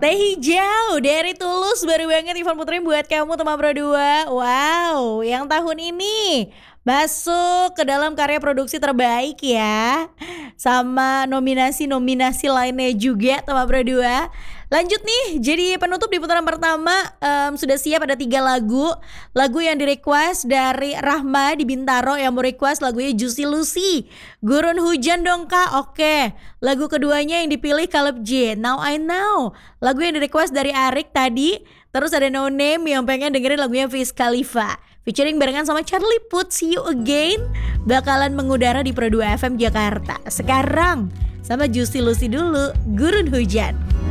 Teh hijau dari Tulus baru banget Ivan Putri buat kamu teman Pro 2. Wow, yang tahun ini masuk ke dalam karya produksi terbaik ya. Sama nominasi-nominasi lainnya juga teman Pro 2. Lanjut nih, jadi penutup di putaran pertama sudah siap ada 3 lagu. Lagu yang di request dari Rahma di Bintaro yang mau request lagunya Juicy Lucy. Gurun Hujan dong kak, oke. Lagu keduanya yang dipilih Caleb J, Now I Know. Lagu yang di request dari Arik tadi. Terus ada No Name yang pengen dengerin lagunya Wiz Khalifa featuring barengan sama Charlie Puth, See You Again. Bakalan mengudara di Pro 2 FM Jakarta. Sekarang sama Juicy Lucy dulu, Gurun Hujan.